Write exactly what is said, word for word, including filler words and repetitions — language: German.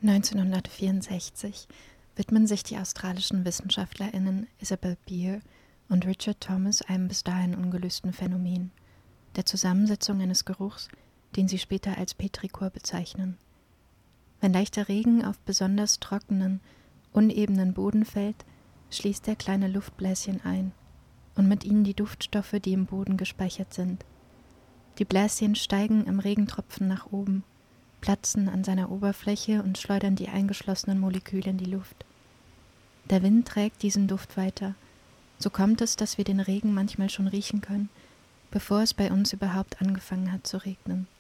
neunzehnhundertvierundsechzig widmen sich die australischen WissenschaftlerInnen Isabel Beer und Richard Thomas einem bis dahin ungelösten Phänomen, der Zusammensetzung eines Geruchs, den sie später als Petrichor bezeichnen. Wenn leichter Regen auf besonders trockenen, unebenen Boden fällt, schließt er kleine Luftbläschen ein und mit ihnen die Duftstoffe, die im Boden gespeichert sind. Die Bläschen steigen im Regentropfen nach oben, platzen an seiner Oberfläche und schleudern die eingeschlossenen Moleküle in die Luft. Der Wind trägt diesen Duft weiter. So kommt es, dass wir den Regen manchmal schon riechen können, bevor es bei uns überhaupt angefangen hat zu regnen.